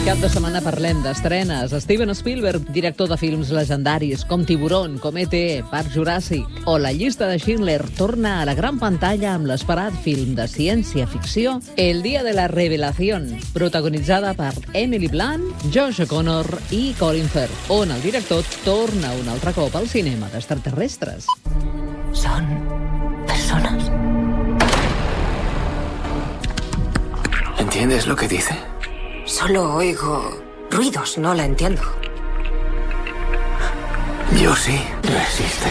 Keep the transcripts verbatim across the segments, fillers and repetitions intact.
Cap de setmana parlem d'estrenes. Steven Spielberg, director de films legendaris com Tiburón, com E T, Parc Juràssic o La llista de Schindler, torna a la gran pantalla amb l'esperat film de ciència-ficció El dia de la revelación, protagonitzada per Emily Blunt, Josh O'Connor i Colin Firth, on el director torna un altre cop al cinema d'extraterrestres. Son personas. ¿Entiendes lo que dice? Solo oigo ruidos, no la entiendo. Yo sí. Resiste.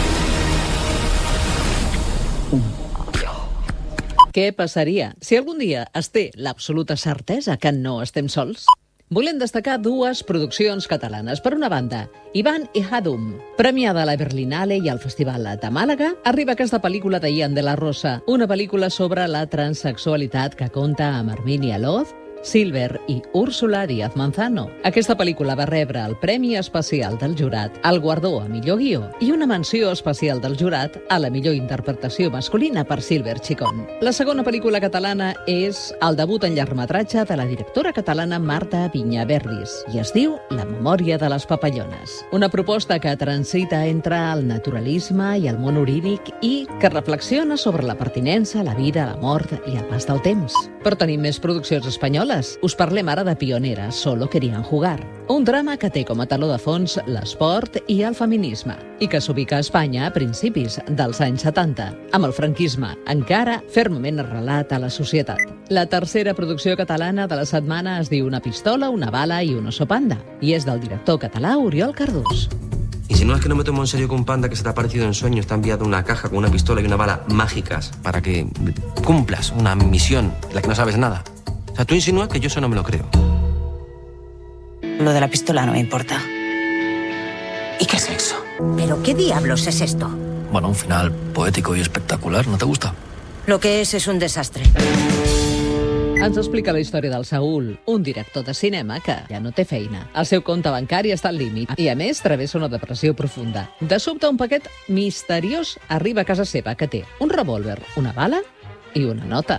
Què passaria si algun dia es té l'absoluta certesa que no estem sols? Volem destacar dues produccions catalanes. Per una banda, Ivan i Hadum, premiada a la Berlinale i al Festival de Màlaga, arriba aquesta pel·lícula de Ian de la Rosa, una pel·lícula sobre la transsexualitat que compta amb Hermínia Loz, Silver i Úrsula Díaz Manzano. Aquesta pel·lícula va rebre el Premi Especial del Jurat, el guardó a millor guió i una menció especial del jurat a la millor interpretació masculina per Silver Chicón. La segona pel·lícula catalana és el debut en llargmetratge de la directora catalana Marta Viña Verdis i es diu La memòria de les papallones. Una proposta que transita entre el naturalisme i el món oníric i que reflexiona sobre la pertinença, la vida, la mort i el pas del temps. Però tenim més produccions espanyoles. Us parlem ara de Pionera, Solo querían jugar. Un drama que té com a taló de fons l'esport i el feminisme i que s'ubica a Espanya a principis dels anys setanta, amb el franquisme encara fermament arrelat a la societat. La tercera producció catalana de la setmana es diu Una pistola, una bala i un oso panda i és del director català Oriol Cardús. Y si no es que no me tomo en serio que un panda que se te ha aparecido en sueños te ha enviado una caja con una pistola y una bala mágicas para que cumplas una misión de la que no sabes nada. O sea, tú insinúas que yo eso no me lo creo. Lo de la pistola no me importa. ¿Y qué es eso? ¿Pero qué diablos es esto? Bueno, un final poético y espectacular, ¿no te gusta? Lo que es es un desastre. Ens explica la història del Saúl, un director de cinema que ja no té feina. El seu compte bancari està al límit i, a més, travessa una depressió profunda. De sobte, un paquet misteriós arriba a casa seva que té un revòlver, una bala i una nota.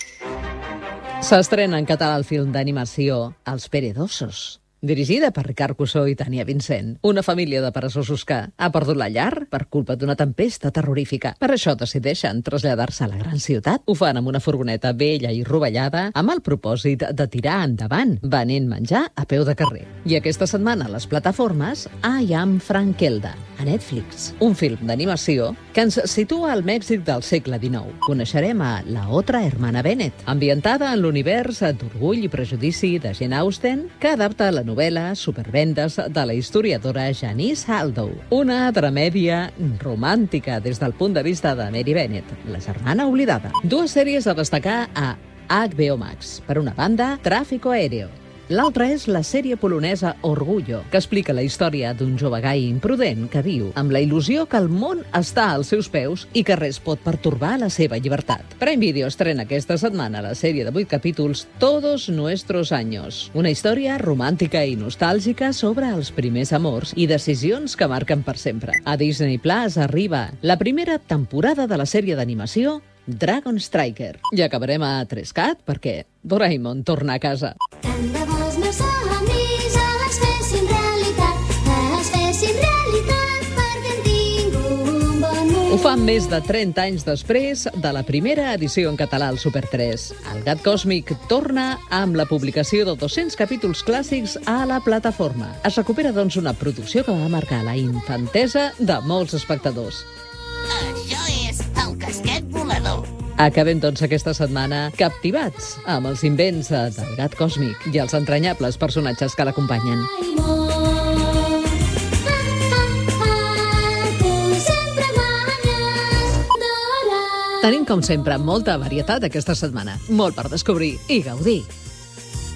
S'estrena en català el film d'animació Els Perezosos, dirigida per Ricard Cussó i Tania Vincent. Una família de peresosos que ha perdut la llar per culpa d'una tempesta terrorífica. Per això decideixen traslladar-se a la gran ciutat. Ho fan amb una furgoneta vella i rovellada amb el propòsit de tirar endavant, venent menjar a peu de carrer. I aquesta setmana a les plataformes I Am Frankelda, a Netflix. Un film d'animació que ens situa al Mèxic del segle dinou. Coneixerem a La otra hermana Bennett, ambientada en l'univers d'Orgull i prejudici de Jane Austen, que adapta la novel·la Supervendes de la historiadora Janice Haldow. Una dramèdia romàntica des del punt de vista de Mary Bennett, la germana oblidada. Dues sèries a destacar a H B O Max. Per una banda, Tráfico Aéreo. L'altra és la sèrie polonesa Orgullo, que explica la història d'un jove gai imprudent que viu amb la il·lusió que el món està als seus peus i que res pot pertorbar la seva llibertat. Prime Video estrena aquesta setmana la sèrie de vuit capítols Todos nuestros años, una història romàntica i nostàlgica sobre els primers amors i decisions que marquen per sempre. A Disney Plus arriba la primera temporada de la sèrie d'animació Dragon Striker. I acabarem a tres cat perquè Doraemon torna a casa. Tant de bo els meus somnis els fessin realitat, els fessin realitat perquè en tinc un bon món. Ho fan més de trenta anys després de la primera edició en català al Super tres. El Gat Còsmic torna amb la publicació de dos-cents capítols clàssics a la plataforma. Es recupera, doncs, una producció que va marcar la infantesa de molts espectadors. Això és el casquet volador. Acabem, doncs, aquesta setmana captivats amb els invents del Gat Còsmic i els entranyables personatges que l'acompanyen. Ai, món, ah, ah, ah, tu sempre guanyes, Dora. Tenim, com sempre, molta varietat aquesta setmana. Molt per descobrir i gaudir.